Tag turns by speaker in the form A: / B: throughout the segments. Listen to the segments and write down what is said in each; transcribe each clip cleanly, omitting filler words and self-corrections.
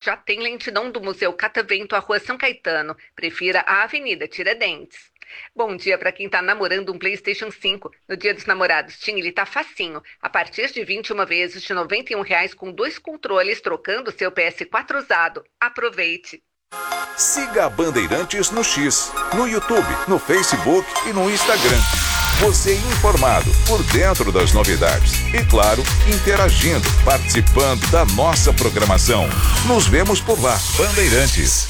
A: já tem lentidão do Museu Catavento à Rua São Caetano. Prefira a Avenida Tiradentes. Bom dia para quem tá namorando um PlayStation 5. No Dia dos Namorados, Tim, ele tá facinho. A partir de 21 vezes de R$ 91 com 2 controles, trocando seu PS4 usado. Aproveite!
B: Siga a Bandeirantes no X, no YouTube, no Facebook e no Instagram. Você informado, por dentro das novidades. E claro, interagindo, participando da nossa programação. Nos vemos por lá. Bandeirantes.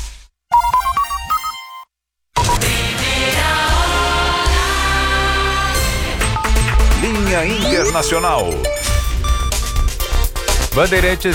B: Linha Internacional.
C: Bandeirantes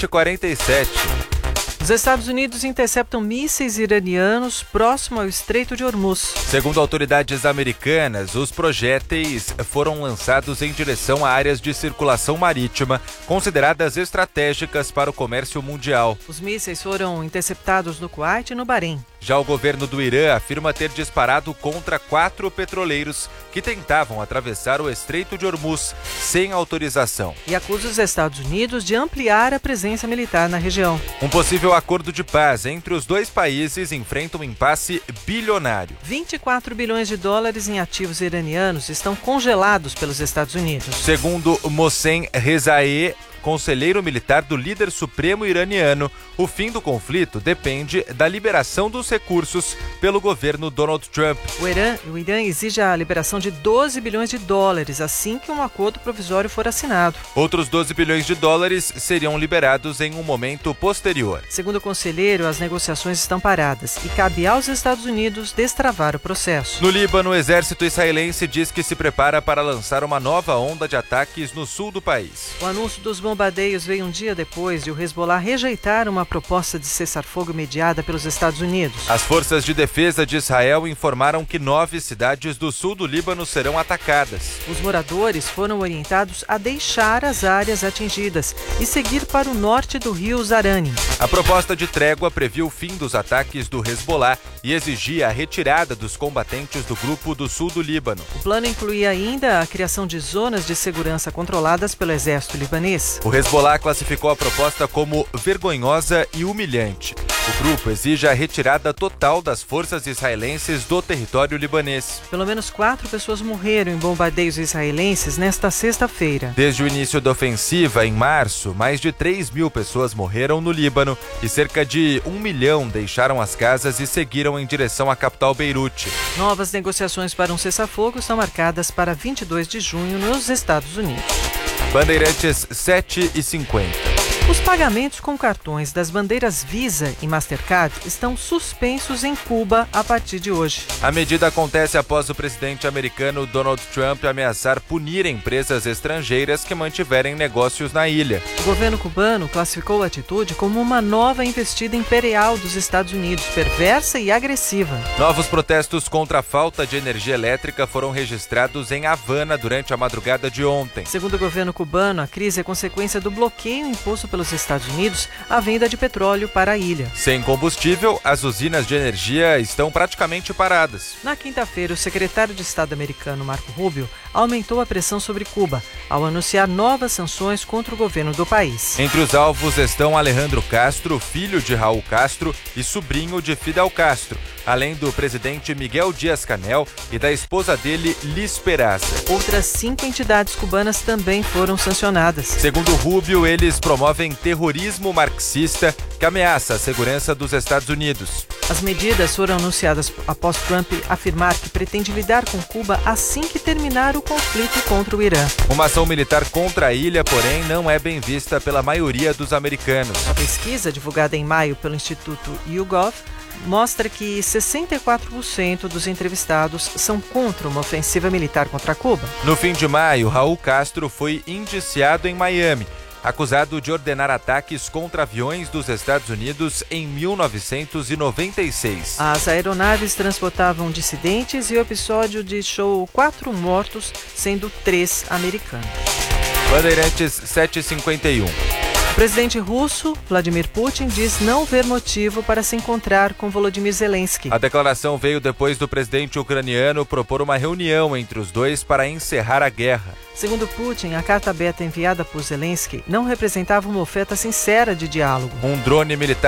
C: 7h47.
D: Os Estados Unidos interceptam mísseis iranianos próximo ao Estreito de Hormuz.
C: Segundo autoridades americanas, os projéteis foram lançados em direção a áreas de circulação marítima consideradas estratégicas para o comércio mundial.
D: Os mísseis foram interceptados no Kuwait e no Bahrein.
C: Já o governo do Irã afirma ter disparado contra 4 petroleiros que tentavam atravessar o Estreito de Hormuz sem autorização.
D: E acusa os Estados Unidos de ampliar a presença militar na região.
C: Um possível acordo de paz entre os dois países enfrenta um impasse bilionário.
D: 24 bilhões de dólares em ativos iranianos estão congelados pelos Estados Unidos.
C: Segundo Mohsen Rezaei, conselheiro militar do líder supremo iraniano, o fim do conflito depende da liberação dos recursos pelo governo Donald Trump.
D: O Irã exige a liberação de 12 bilhões de dólares assim que um acordo provisório for assinado.
C: Outros 12 bilhões de dólares seriam liberados em um momento posterior.
D: Segundo o conselheiro, as negociações estão paradas e cabe aos Estados Unidos destravar o processo.
C: No Líbano, o exército israelense diz que se prepara para lançar uma nova onda de ataques no sul do país.
D: O anúncio dos bombardeios veio um dia depois de o Hezbollah rejeitar uma proposta de cessar-fogo mediada pelos Estados Unidos.
C: As forças de defesa de Israel informaram que 9 cidades do sul do Líbano serão atacadas.
D: Os moradores foram orientados a deixar as áreas atingidas e seguir para o norte do rio Zarani.
C: A proposta de trégua previa o fim dos ataques do Hezbollah e exigia a retirada dos combatentes do grupo do sul do Líbano.
D: O plano incluía ainda a criação de zonas de segurança controladas pelo exército libanês.
C: O Hezbollah classificou a proposta como vergonhosa e humilhante. O grupo exige a retirada total das forças israelenses do território libanês.
D: Pelo menos 4 pessoas morreram em bombardeios israelenses nesta sexta-feira.
C: Desde o início da ofensiva, em março, mais de 3.000 pessoas morreram no Líbano e cerca de 1 milhão deixaram as casas e seguiram em direção à capital Beirute.
D: Novas negociações para um cessar-fogo estão marcadas para 22 de junho nos Estados Unidos.
C: Bandeirantes 7h50.
D: Os pagamentos com cartões das bandeiras Visa e Mastercard estão suspensos em Cuba a partir de hoje.
C: A medida acontece após o presidente americano Donald Trump ameaçar punir empresas estrangeiras que mantiverem negócios na ilha.
D: O governo cubano classificou a atitude como uma nova investida imperial dos Estados Unidos, perversa e agressiva.
C: Novos protestos contra a falta de energia elétrica foram registrados em Havana durante a madrugada de ontem.
D: Segundo o governo cubano, a crise é consequência do bloqueio imposto pelos Estados Unidos à venda de petróleo para a ilha.
C: Sem combustível, as usinas de energia estão praticamente paradas.
D: Na quinta-feira, o secretário de Estado americano Marco Rubio aumentou a pressão sobre Cuba ao anunciar novas sanções contra o governo do país.
C: Entre os alvos estão Alejandro Castro, filho de Raul Castro e sobrinho de Fidel Castro, além do presidente Miguel Díaz-Canel e da esposa dele, Liz Peraza.
D: Outras 5 entidades cubanas também foram sancionadas.
C: Segundo Rubio, eles promovem terrorismo marxista que ameaça a segurança dos Estados Unidos.
D: As medidas foram anunciadas após Trump afirmar que pretende lidar com Cuba assim que terminar o conflito contra o Irã.
C: Uma ação militar contra a ilha, porém, não é bem vista pela maioria dos americanos.
D: A pesquisa divulgada em maio pelo Instituto YouGov mostra que 64% dos entrevistados são contra uma ofensiva militar contra Cuba.
C: No fim de maio, Raul Castro foi indiciado em Miami, acusado de ordenar ataques contra aviões dos Estados Unidos em 1996.
D: As aeronaves transportavam dissidentes e o episódio deixou 4 mortos, sendo 3 americanos.
C: Bandeirantes 7h51.
D: O presidente russo, Vladimir Putin, diz não ver motivo para se encontrar com Volodymyr Zelensky.
C: A declaração veio depois do presidente ucraniano propor uma reunião entre os dois para encerrar a guerra.
D: Segundo Putin, a carta aberta enviada por Zelensky não representava uma oferta sincera de diálogo.
C: Um drone militar